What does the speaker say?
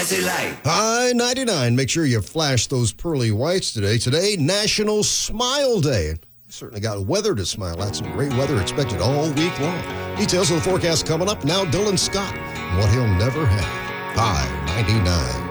City Light. Hi, 99. Make sure you flash those pearly whites today. Today, National Smile Day. Certainly got weather to smile at. Some great weather expected all week long. Details of the forecast coming up. Now, Dylan Scott, what he'll never have. Hi, 99.